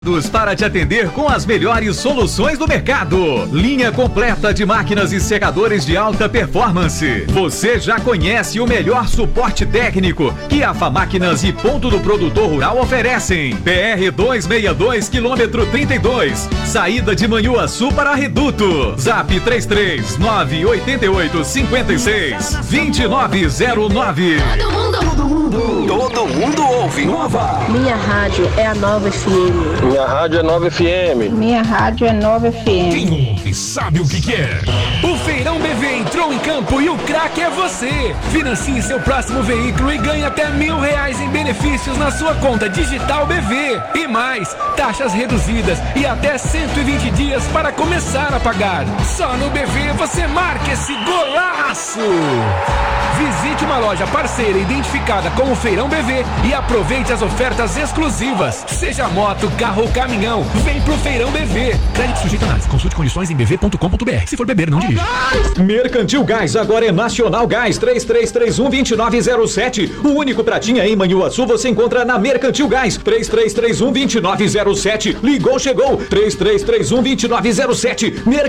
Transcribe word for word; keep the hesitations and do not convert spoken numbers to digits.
Para te atender com as melhores soluções do mercado. Linha completa de máquinas e secadores de alta performance. Você já conhece o melhor suporte técnico que a Famáquinas e Ponto do Produtor Rural oferecem. P R duzentos e sessenta e dois, quilômetro trinta e dois. Saída de Manhuaçu para Reduto. Zap três três nove oito oito cinco seis dois nove zero nove. Todo mundo, todo mundo, todo mundo ouve Nova. Minha rádio é a Nova F M. Minha rádio é Nova F M. Minha rádio é Nova F M. Quem ouve sabe o que, que é. O Feirão B V entrou em campo e o craque é você. Financie seu próximo veículo e ganhe até mil reais em benefícios na sua conta digital B V. E mais, taxas reduzidas e até cento e vinte dias para começar a pagar. Só no B V você marca esse golaço. Visite uma loja parceira identificada como Feirão B V e aproveite as ofertas exclusivas. Seja moto, carro ou caminhão, vem pro Feirão B V. Crédito sujeito a análise. Consulte condições em b v ponto com ponto b r. Se for beber, não dirija. Mercantil Gás agora é Nacional Gás. Três três três um, dois nove zero sete. O único pratinha em Manhuaçu você encontra na Mercantil Gás. Três três três um, dois nove zero sete. Ligou, chegou. Três três três um, dois nove zero sete. Mercantil